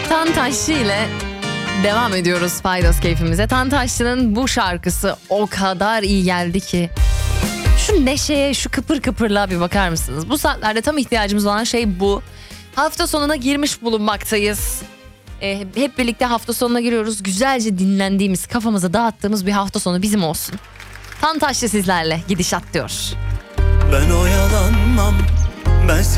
Tantaşçı ile devam ediyoruz Paydos keyfimize. Tantaşçı'nın bu şarkısı o kadar iyi geldi ki. Şu neşeye, şu kıpır kıpırlığa bir bakar mısınız? Bu saatlerde tam ihtiyacımız olan şey bu. Hafta sonuna girmiş bulunmaktayız. Hep birlikte hafta sonuna giriyoruz. Güzelce dinlendiğimiz, kafamızı dağıttığımız bir hafta sonu bizim olsun. Tantaşçı sizlerle gidişat diyor. Ben oyalanmam, ben